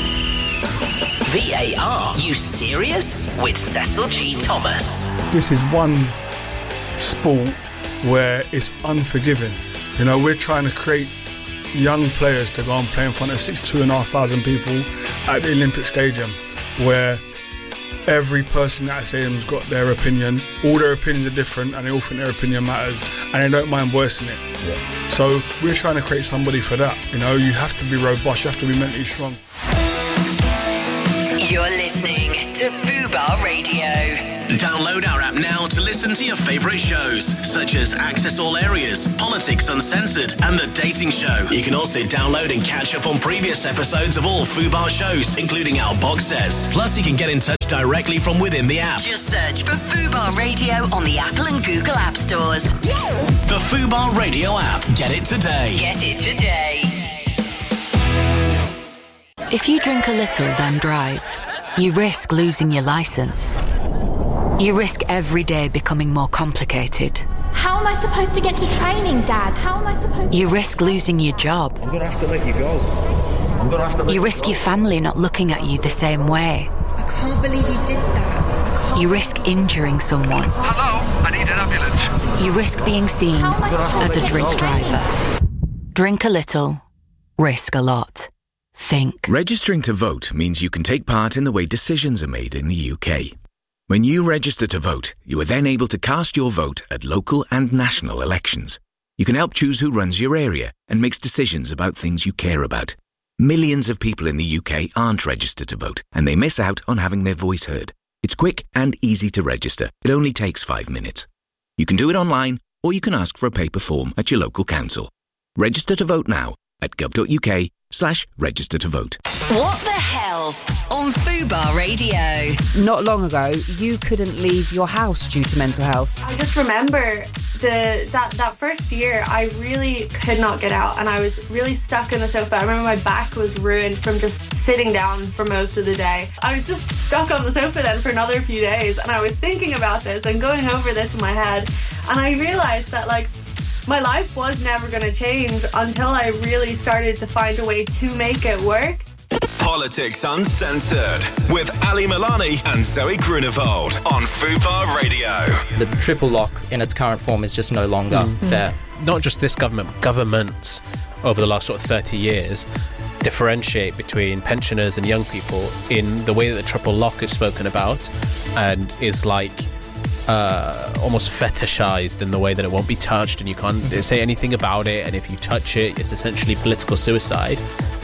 V A R, you serious? With Cecil G. Thomas. This is one sport where it's unforgiving. You know, we're trying to create young players to go and play in front of sixty-two and a half thousand people at the Olympic Stadium, where every person at that stadium's got their opinion. All their opinions are different, and they all think their opinion matters, and they don't mind voicing it. Yeah. So we're trying to create somebody for that. You know, you have to be robust, you have to be mentally strong. You're listening to Fubar Radio. Download our app now to listen to your favourite shows, such as Access All Areas, Politics Uncensored, and The Dating Show. You can also download and catch up on previous episodes of all Fubar shows, including our box sets. Plus, you can get in touch directly from within the app. Just search for Fubar Radio on the Apple and Google App Stores. The Fubar Radio app. Get it today. Get it today. If you drink a little, then drive, you risk losing your licence. You risk every day becoming more complicated. How am I supposed to get to training, Dad? How am I supposed to... You risk losing your job. I'm going to have to let you go. I'm going to have to let You risk you your family not looking at you the same way. I can't believe you did that. You risk injuring someone. Hello, I need an ambulance. You risk being seen as a drink driver. Drink a little, risk a lot. Think. Registering to vote means you can take part in the way decisions are made in the U K. When you register to vote, you are then able to cast your vote at local and national elections. You can help choose who runs your area and makes decisions about things you care about. Millions of people in the U K aren't registered to vote, and they miss out on having their voice heard. It's quick and easy to register. It only takes five minutes. You can do it online, or you can ask for a paper form at your local council. Register to vote now at gov.uk slash register to vote. What the Health on Fubar Radio. Not long ago, you couldn't leave your house due to mental health. I just remember the that, that first year, I really could not get out, and I was really stuck in the sofa. I remember my back was ruined from just sitting down for most of the day. I was just stuck on the sofa then for another few days, and I was thinking about this and going over this in my head, and I realised that, like, my life was never going to change until I really started to find a way to make it work. Politics Uncensored with Ali Milani and Zoe Grunewald on Fubar Radio. The triple lock in its current form is just no longer mm. fair. Not just this government, governments over the last sort of thirty years differentiate between pensioners and young people in the way that the triple lock is spoken about and is like uh, almost fetishized in the way that it won't be touched and you can't mm-hmm. say anything about it, and if you touch it, it's essentially political suicide.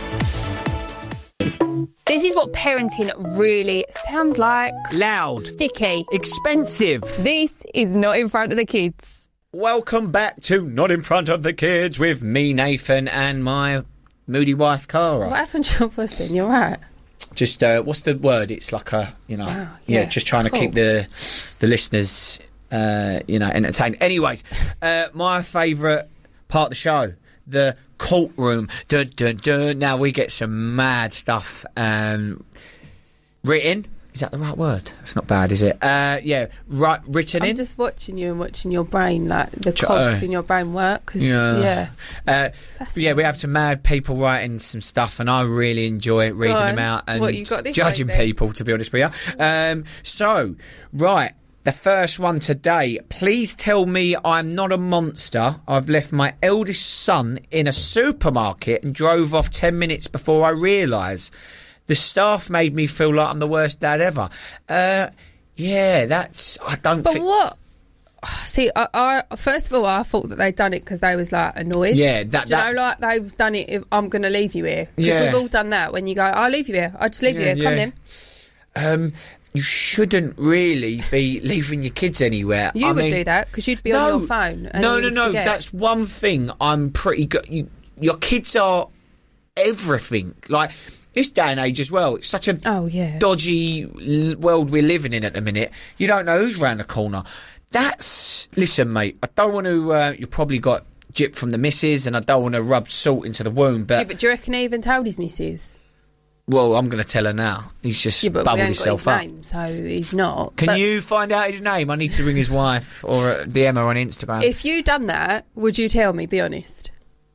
This is what parenting really sounds like. Loud. Sticky. Expensive. This is Not in Front of the Kids. Welcome back to Not in Front of the Kids with me, Nathan, and my moody wife, Cara. What happened to your pussy? You're right. Just, uh, what's the word? It's like a, you know, wow, yeah, yeah, just trying cool. to keep the the listeners, uh, you know, entertained. Anyways, uh, my favourite part of the show, the courtroom. Dun, dun, dun. Now we get some mad stuff um, written. Is that the right word? That's not bad, is it? Uh, yeah, right, written I'm in. I'm just watching you and watching your brain, like the Ch- cogs uh, in your brain work. Cause, yeah. Yeah. Uh, yeah, we have some mad people writing some stuff, and I really enjoy it, reading them out and what, you got this judging way, people, to be honest with you. Um, so, right. The first one today. Please tell me I'm not a monster. I've left my eldest son in a supermarket and drove off ten minutes before I realised. The staff made me feel like I'm the worst dad ever. Uh, yeah, that's... I don't but think... But what... See, I, I, first of all, I thought that they'd done it because they was, like, annoyed. Yeah, that... Do you know, like, they've done it if I'm going to leave you here. Because yeah. we've all done that. When you go, I'll leave you here. I'll just leave yeah, you here. Come yeah. then. Um... You shouldn't really be leaving your kids anywhere. You I would mean, do that because you'd be no, on your phone. And no, you no, no. Forget. That's one thing I'm pretty good. You, your kids are everything. Like this day and age as well. It's such a oh, yeah. dodgy world we're living in at the minute. You don't know who's round the corner. That's listen, mate. I don't want to. Uh, you probably got gypped from the missus, and I don't want to rub salt into the wound. But, yeah, but do you reckon he even told his missus? Well, I'm going to tell her now. He's just yeah, but bubbled we himself got his up. Name, so he's not. Can but you find out his name? I need to ring his wife or uh, D M her on Instagram. If you done that, would you tell me? Be honest.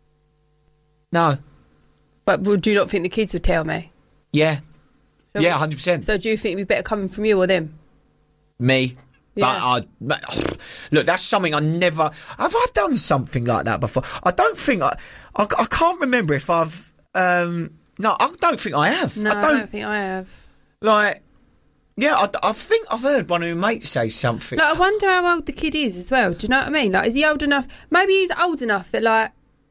No. But would you not think the kids would tell me? Yeah. So yeah, one hundred percent. So do you think it'd be better coming from you or them? Me. Yeah. But I, look, that's something I never... Have I done something like that before? I don't think... I, I, I can't remember if I've... Um, no, I don't think I have. No, I don't, I don't think I have. Like... Yeah, I, I think I've heard one of my mates say something. Like, I wonder how old the kid is as well. Do you know what I mean? Like, is he old enough? Maybe he's old enough that, like,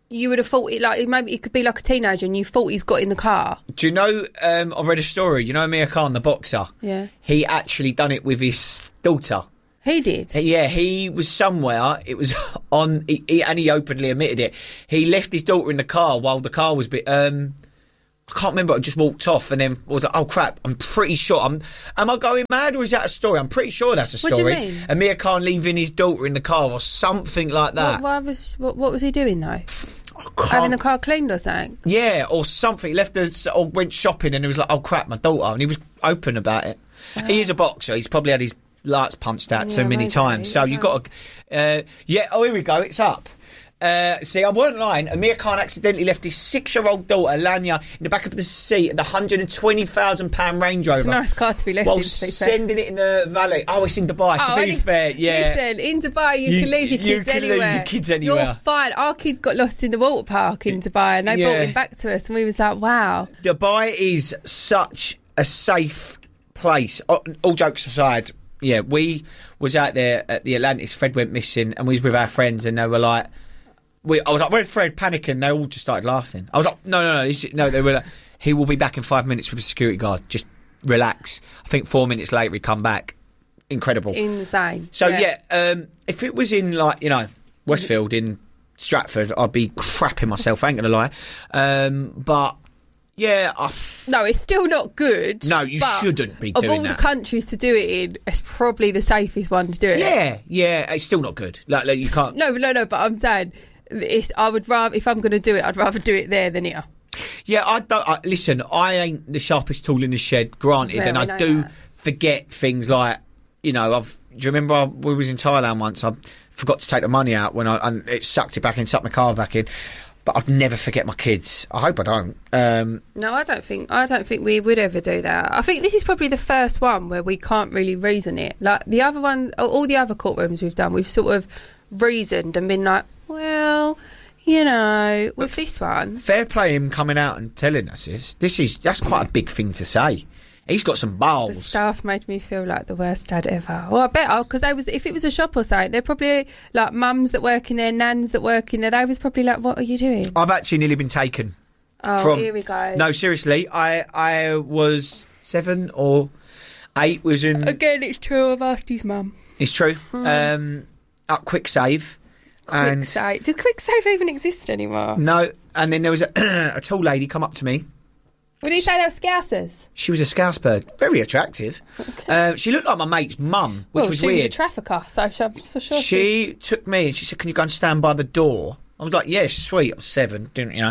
you would have thought it like maybe it could be like a teenager, and you thought he's got in the car. Do you know? Um, I read a story. You know Amir Khan, the boxer. Yeah. He actually done it with his daughter. He did. Yeah, he was somewhere. It was on, he, he, and he openly admitted it. He left his daughter in the car while the car was. Be, um, I can't remember. I just walked off, and then was like, "Oh crap!" I'm pretty sure. I'm. Am I going mad, or is that a story? I'm pretty sure that's a story. What do you mean? Amir Khan leaving his daughter in the car, or something like that. What, why was, what, what was he doing though? Having the car cleaned or something? Yeah, or something. He left the, or went shopping, and he was like, "Oh crap, my daughter," and he was open about it. Oh. He is a boxer. He's probably had his lights punched out yeah, so many maybe. times. So you've got to, uh, yeah. Oh, here we go. It's up. Uh, see, I weren't lying. Amir Khan accidentally left his six-year-old daughter Lanya in the back of the seat of the one hundred and twenty thousand pound Range Rover. It's a nice car to be left while in. sending it in the valley. Oh, it's in Dubai. Oh, to be fair, yeah. Listen, in Dubai you, You- can leave your you kids can leave anywhere. your kids anywhere. You're fine. Our kid got lost in the water park in Dubai, and they Yeah. brought him back to us, and we was like, wow. Dubai is such a safe place. All, all jokes aside, yeah, we was out there at the Atlantis. Fred went missing, and we was with our friends, and they were like, we, I was like, "Where's Fred?" Panicking. They all just started laughing. I was like, "No, no, no, he's- no." They were like, "He will be back in five minutes with a security guard. Just relax." I think four minutes later, he come back. Incredible. Insane. So yeah. yeah, um, if it was in like you know Westfield in Stratford, I'd be crapping myself. I ain't gonna lie, um, but yeah, I, No, it's still not good. No, you but shouldn't be Of doing all the that. countries to do it in, it's probably the safest one to do it. yeah, yeah, it's still not good. Like, like you can't. No, no, no. But I'm saying, it's, I would rather if I'm going to do it, I'd rather do it there than here. Yeah, I don't. I, listen, I ain't the sharpest tool in the shed, granted, Well, and I I know do that. forget things like you know. I've. Do you remember I, we was in Thailand once? I forgot to take the money out when I and it sucked it back in, sucked my car back in. But I'd never forget my kids. I hope I don't. Um, No, I don't think I don't think we would ever do that. I think this is probably the first one where we can't really reason it. Like the other one, all the other courtrooms we've done, we've sort of reasoned and been like, well, you know, with this one, fair play him coming out and telling us this. This is that's quite a big thing to say. He's got some the balls. staff made me feel like the worst dad ever. Well, I bet because they was if it was a shop or something, they're probably like mums that work in there, nans that work in there. They was probably like, what are you doing? I've actually nearly been taken. Oh, from, here we go. No, seriously, I I was seven or eight. Was in. Again, it's true. I've asked his mum. It's true. Mm. Um, at Quick Save. Quick and Save. Does Quick Save even exist anymore? No, and then there was a, a tall lady come up to me. Would you say they were Scousers? She was a Scousebird, very attractive. Okay. Uh, she looked like my mate's mum, which well, was she weird. was a trafficker, so, so, so sure. She took me and she said, "Can you go and stand by the door?" I was like, "Yeah, sweet." I was seven, didn't you know?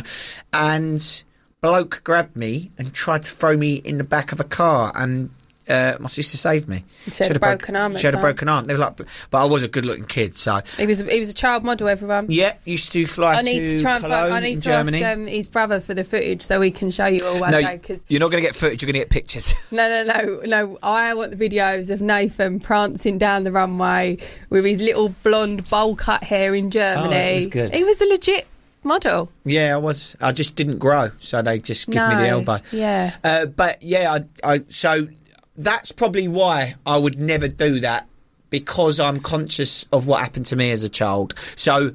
And bloke grabbed me and tried to throw me in the back of a car, and uh, my sister saved me. She had a broken arm at She had a the time. broken arm. They were like, but I was a good-looking kid, so He was he was a child model, everyone. yeah. Used to fly I to need to try and Cologne find, I need in to Germany. ask um, his brother for the footage so we can show you all one no, day. Cause you're not going to get footage. You're going to get pictures. no, no, no, no. I want the videos of Nathan prancing down the runway with his little blonde bowl cut hair in Germany. Oh, it was good. He was a legit model. Yeah, I was. I just didn't grow, so they just give me No, the elbow. yeah. Uh, but yeah, I, I. So that's probably why I would never do that, because I'm conscious of what happened to me as a child. So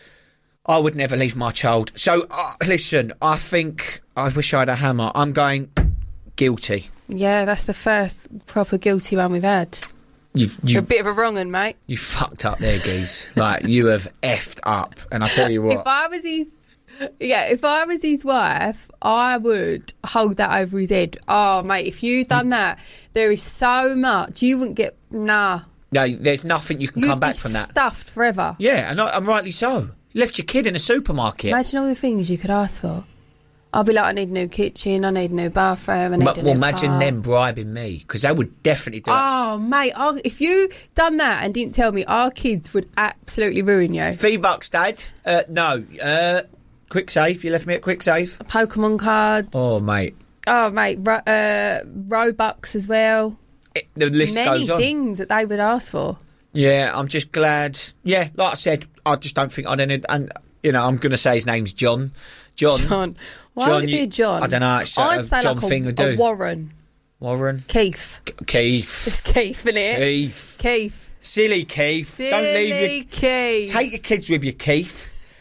I would never leave my child. So uh, listen, I think I wish I had a hammer. I'm going guilty. Yeah, that's the first proper guilty one we've had. You've You're a you bit of a wrong un, mate. you fucked up there, geez. Like you have effed up, and I tell you what. If I was his, yeah, if I was his wife, I would hold that over his head. Oh, mate, if you'd done that, there is so much you wouldn't get. Nah, No, there's nothing you can you'd come back be from that. stuffed forever. Yeah, and, I, and rightly so. You left your kid in a supermarket. Imagine all the things you could ask for. I'll be like, I need a new kitchen, I need a new bathroom, I need Ma- a new well, imagine car. them bribing me, because they would definitely do it. Oh, mate, our, if you done that and didn't tell me, our kids would absolutely ruin you. V-Bucks, Dad? Uh, no. Uh, Quick Save. You left me at Quick Save. Pokemon cards. Oh, mate. Oh, mate, ro- uh, Robux as well. It, the list Many goes on. things that they would ask for. Yeah, I'm just glad. Yeah, like I said, I just don't think I'd end. And you know, I'm going to say his name's John. John. John. Why John, would it be you- a John? I don't know. It's I'd a say John like a, thing to do. a Warren. Warren. Keith. K- Keith. It's Keith, isn't it? Keith. Keith. Silly Keith. Silly Don't leave your Keith. Take your kids with you, Keith.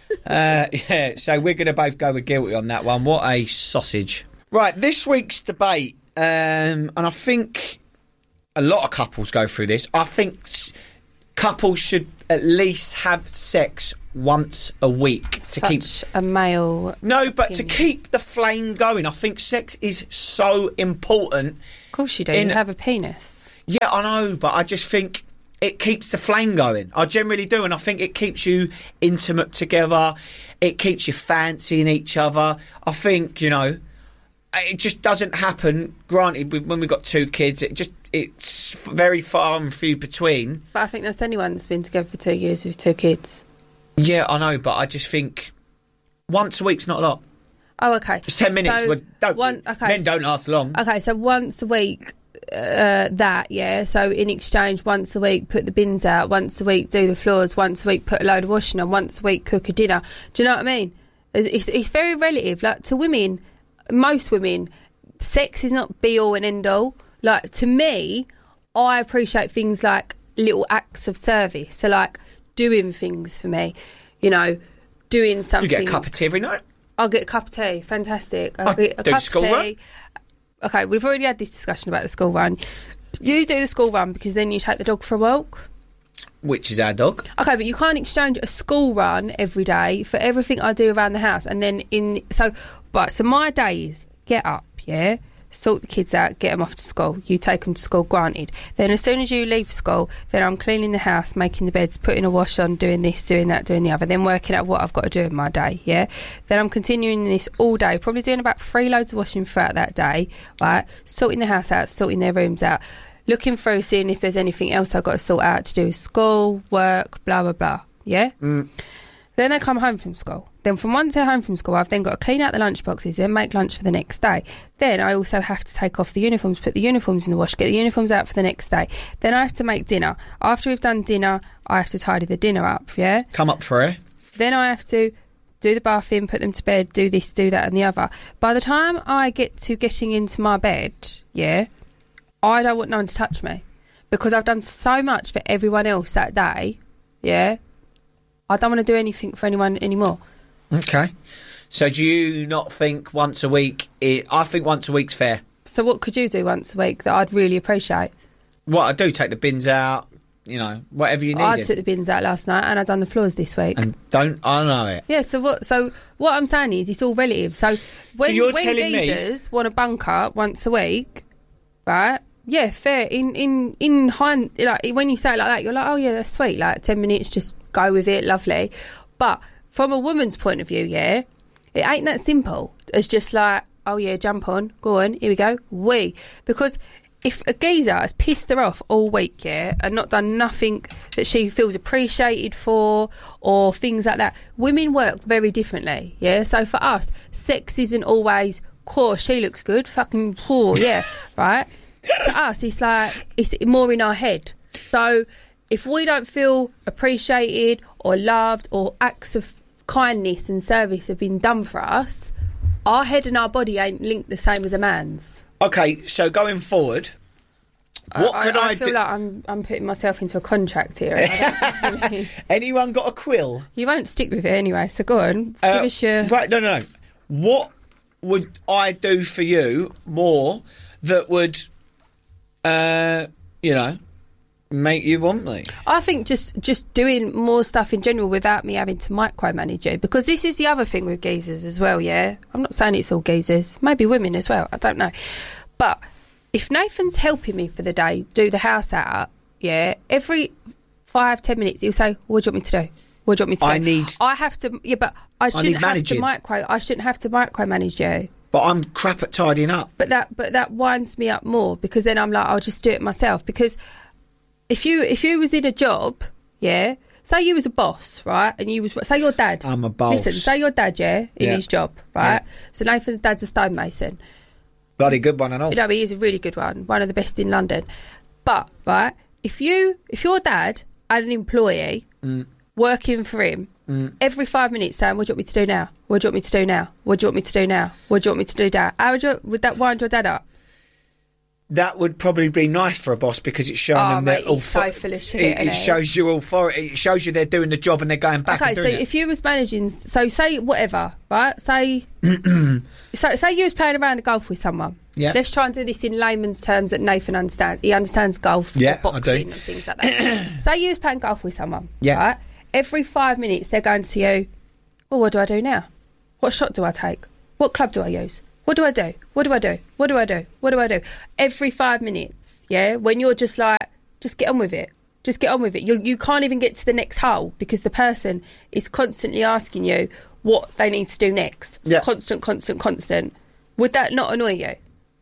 uh, yeah, so we're going to both go with guilty on that one. What a sausage. Right, this week's debate, um, and I think a lot of couples go through this. I think s- couples should at least have sex once a week to Such keep a male. no, but to opinion. keep the flame going. I think sex is so important. Of course you do. in- You have a penis. Yeah, I know, but I just think it keeps the flame going. I generally do, and I think it keeps you intimate together. It keeps you fancying each other. I think, you know, it just doesn't happen. Granted, we- when we've got two kids, it just it's very far and few between. But I think that's anyone that's been together for two years with two kids. Yeah, I know, but I just think once a week's not a lot. Oh, okay. It's ten minutes. So, Well, don't, one, okay. Men don't last long. Okay, so once a week, uh, that, yeah. So in exchange, once a week, put the bins out. Once a week, do the floors. Once a week, put a load of washing on. Once a week, cook a dinner. Do you know what I mean? It's, it's, it's very relative. Like, to women, most women, sex is not be all and end all. Like, to me, I appreciate things like little acts of service. So, like, doing things for me, you know, doing something. You get a cup of tea every night. I'll get a cup of tea. Fantastic. I'll I get a do cup school of tea. run. Okay, we've already had this discussion about the school run. You do the school run because then you take the dog for a walk. Which is our dog. Okay, but you can't exchange a school run every day for everything I do around the house. And then in so, but so my day is get up, yeah, sort the kids out, get them off to school. You take them to school, granted. Then as soon as you leave school, then I'm cleaning the house, making the beds, putting a wash on, doing this, doing that, doing the other, then working out what I've got to do in my day, yeah? Then I'm continuing this all day, probably doing about three loads of washing throughout that day, right? Sorting the house out, sorting their rooms out, looking through, seeing if there's anything else I've got to sort out to do with school, work, blah, blah, blah, yeah? Mm. Then they come home from school. Then from once they're home from school, I've then got to clean out the lunch boxes, then make lunch for the next day. Then I also have to take off the uniforms, put the uniforms in the wash, get the uniforms out for the next day. Then I have to make dinner. After we've done dinner, I have to tidy the dinner up, yeah? Come up for it. Then I have to do the bathing, put them to bed, do this, do that and the other. By the time I get to getting into my bed, yeah, I don't want no one to touch me. Because I've done so much for everyone else that day, yeah? I don't want to do anything for anyone anymore. Okay. So do you not think once a week... It, I think once a week's fair. So what could you do once a week that I'd really appreciate? What I do, take the bins out, you know, whatever you need. I took the bins out last night and I've done the floors this week. And don't I know it. Yeah, so what So what I'm saying is it's all relative. So when, So you're when telling me- geezers want a bunker once a week, right... Yeah, fair. In in in hind, like when you say it like that, you're like, oh yeah, that's sweet. Like ten minutes, just go with it, lovely. But from a woman's point of view, yeah, it ain't that simple. It's just like, oh yeah, jump on, go on, here we go, we. Because if a geezer has pissed her off all week, yeah, and not done nothing that she feels appreciated for, or things like that, women work very differently, yeah. So for us, sex isn't always, cool, she looks good, fucking poor, yeah, right. To us, it's like it's more in our head. So if we don't feel appreciated or loved or acts of kindness and service have been done for us, our head and our body ain't linked the same as a man's. Okay, so going forward, what I, could I, I, I feel do? like I'm I'm putting myself into a contract here. Anyone got a quill? You won't stick with it anyway, so go on. Uh, give us your... Right, no, no, no. What would I do for you more that would, uh, you know, make you want me? I think just just doing more stuff in general without me having to micromanage you, because this is the other thing with geezers as well, yeah? I'm not saying it's all geezers, maybe women as well, I don't know. But if Nathan's helping me for the day, do the house out, yeah, every five, ten minutes he'll say, what do you want me to do? What do you want me to do? I need... I have to, yeah, but I I shouldn't need have managing. to micro, I shouldn't have to micromanage you. But I'm crap at tidying up. But that but that winds me up more, because then I'm like, I'll just do it myself. Because if you if you was in a job, yeah, say you was a boss, right, and you was say your dad. I'm a boss. Listen, say your dad, yeah, in Yeah. his job, right. Yeah. So Nathan's dad's a stonemason. Bloody good one, I know. You know, he is a really good one, one of the best in London. But right, if you if your dad had an employee Mm. working for him. Mm. Every five minutes saying, what do you want me to do now? What do you want me to do now? What do you want me to do now? What do you want me to do now? How would, you, would that wind your dad up? that would probably be nice for a boss because it's showing Oh, them mate, that he's so full of shit, It, it isn't he? shows you authority. It shows you they're doing the job and they're going back Okay, and so doing it. if you was managing, so say whatever, right? Say, so say you was playing around a golf with someone. Yeah. Let's try and do this in layman's terms that Nathan understands. He understands golf, Yeah, or I boxing, do. and things like that. Say you was playing golf with someone. Yeah. Right. Every five minutes they're going to you. Well, what do I do now? What shot do I take? What club do I use? What do I do? What do I do? What do I do? What do I do? Every five minutes, yeah? When you're just like, just get on with it. Just get on with it. You you can't even get to the next hole because the person is constantly asking you what they need to do next. Yeah. Constant, constant, constant. Would that not annoy you?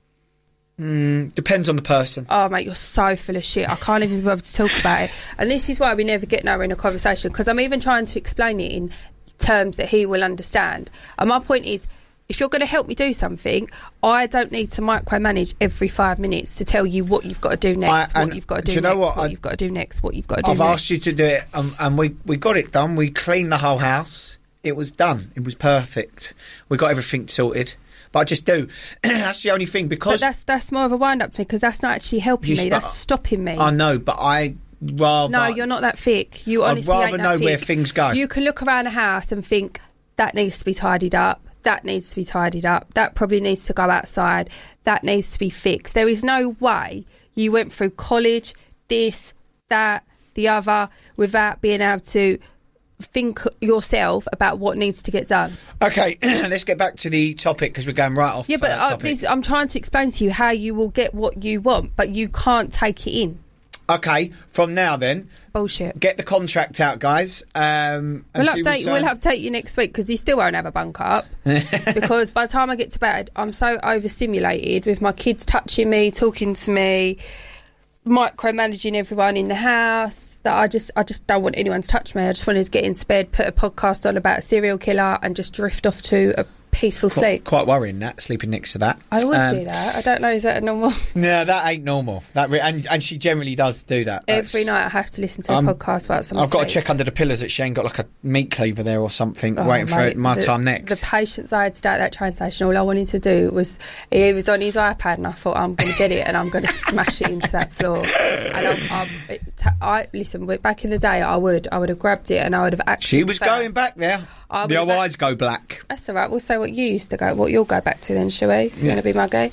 Mm, depends on the person. Oh, mate, you're so full of shit. I can't even be bothered to talk about it. And this is why we never get nowhere in a conversation because I'm even trying to explain it in terms that he will understand. And my point is, if you're going to help me do something, I don't need to micromanage every five minutes to tell you what you've got to do next, I- what and you've got to do do, you know next, what? what, I- you've got to do next, what you've got to do I've next. asked you to do it, um, and we, we got it done. We cleaned the whole house. It was done. It was perfect. We got everything sorted. But I just do. That's the only thing But because that's that's more of a wind up to me because that's not actually helping You me. sta- That's stopping me. I know, but I rather. No, you're not that thick. You I'd honestly rather ain't that know where thick. things go. You can look around a house and think that needs to be tidied up. That needs to be tidied up. That probably needs to go outside. That needs to be fixed. There is no way you went through college, this, that, the other, without being able to think yourself about what needs to get done. Okay, let's get back to the topic because we're going right off. Yeah, but uh, uh, topic. this, I'm trying to explain to you how you will get what you want, but you can't take it in. Okay, from now then, bullshit. Get the contract out, guys. Um, and We'll see update, what's, we'll uh, update you next week because you still won't have a bunk up. Because by the time I get to bed, I'm so overstimulated with my kids touching me, talking to me, micromanaging everyone in the house that I just I just don't want anyone to touch me. I just wanted to get into bed, put a podcast on about a serial killer, and just drift off to a peaceful quite, sleep. quite worrying that sleeping next to that. I always Um, do that. I don't know, is that a normal? No, that ain't normal. That re- and and she generally does do that. That's- Every night I have to listen to a Um, podcast about someone. I've got to check under the pillows that she ain't got like a meat cleaver there or something, Oh, waiting mate, for my the, time next. The patience I had to stay at that train station, all I wanted to do was, he was on his iPad and I thought, I'm going to get it and I'm going to smash it into that floor. And I'm, I'm, it, I, listen, back in the day, I would, I would have grabbed it and I would have actually. She was going back there. I The would old have- eyes go black. That's all right. We'll say what you used to go, what you'll go back to then, shall we? You're Yeah. going to be my gay.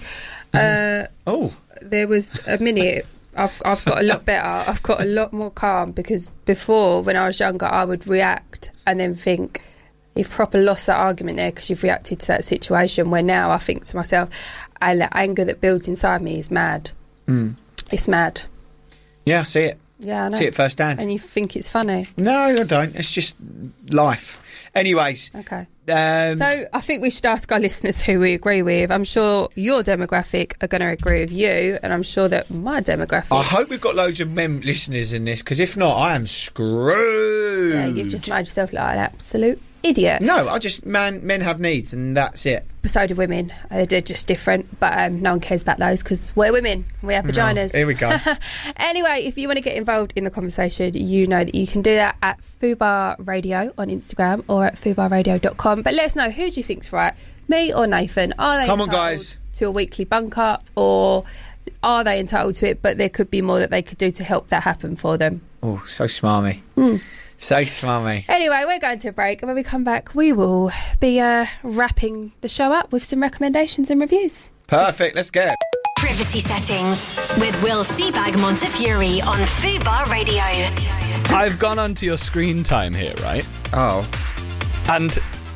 Uh, oh. There was a minute. I've, I've got a lot better. I've got a lot more calm because before, when I was younger, I would react and then think, you've proper lost that argument there because you've reacted to that situation. Where now I think to myself, and the anger that builds inside me is mad. Mm. It's mad. Yeah, I see it. Yeah, I know. See it firsthand. And you think it's funny. No, I don't. It's just life. Anyways. Okay. Um, So I think we should ask our listeners who we agree with. I'm sure your demographic are going to agree with you, and I'm sure that my demographic. I hope we've got loads of men listeners in this, because if not, I am screwed. Yeah, you've just made yourself look like an absolute idiot. No, I just man, men have needs, and that's it. So do women. Uh, They're just different, but um, no one cares about those because we're women. We have No, vaginas. here we go. Anyway, if you want to get involved in the conversation, you know that you can do that at Fubar Radio on Instagram or at fubar radio dot com. But let us know, who do you think's right, me or Nathan? Are they Come on, entitled guys. to a weekly bunk up, or are they entitled to it? But there could be more that they could do to help that happen for them. Oh, so smarmy. Mm. So smarmy. Anyway, we're going to a break, and when we come back, we will be uh, wrapping the show up with some recommendations and reviews. Perfect, let's go. Privacy settings with Will Seabag Montefiore on Fubar Radio. I've gone onto your screen time here, right? Oh. And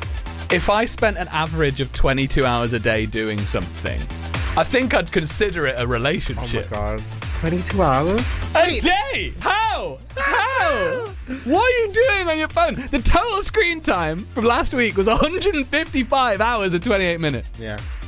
if I spent an average of twenty-two hours a day doing something, I think I'd consider it a relationship. Oh my god. twenty-two hours? A day? How? How? What are you doing on your phone? The total screen time from last week was one hundred fifty-five hours and twenty-eight minutes. Yeah.